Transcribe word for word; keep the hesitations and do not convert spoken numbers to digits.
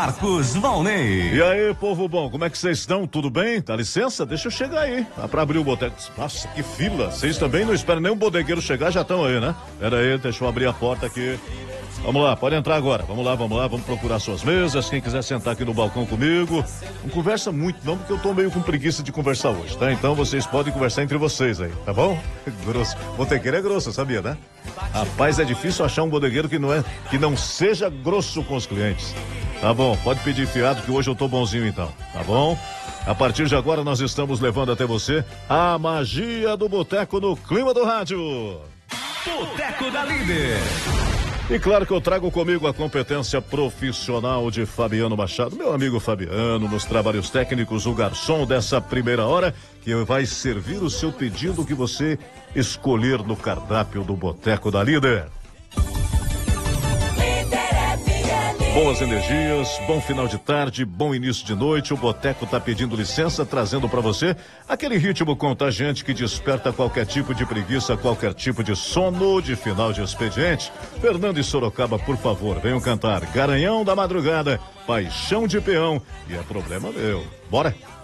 Marcos Valnei. E aí, povo bom, como é que vocês estão? Tudo bem? Dá licença? Deixa eu chegar aí. Dá pra abrir o boteco. Nossa, que fila. Vocês também não esperam nem um bodegueiro chegar, já estão aí, né? Pera aí, deixa eu abrir a porta aqui. Vamos lá, pode entrar agora. Vamos lá, vamos lá, vamos procurar suas mesas. Quem quiser sentar aqui no balcão comigo. Não conversa muito não, porque eu tô meio com preguiça de conversar hoje, tá? Então vocês podem conversar entre vocês aí, tá bom? Grosso. Botequeiro é grosso, sabia, né? Rapaz, é difícil achar um bodegueiro que não é, que não seja grosso com os clientes. Tá bom, pode pedir fiado que hoje eu tô bonzinho então, tá bom? A partir de agora nós estamos levando até você a magia do boteco no clima do rádio. Boteco da Líder. E claro que eu trago comigo a competência profissional de Fabiano Machado, meu amigo Fabiano, nos trabalhos técnicos, o garçom dessa primeira hora, que vai servir o seu pedido que você escolher no cardápio do Boteco da Líder. Boas energias, bom final de tarde, bom início de noite. O Boteco tá pedindo licença, trazendo para você aquele ritmo contagiante que desperta qualquer tipo de preguiça, qualquer tipo de sono de final de expediente. Fernando e Sorocaba, por favor, venham cantar Garanhão da Madrugada, Paixão de Peão, e é problema meu. Bora!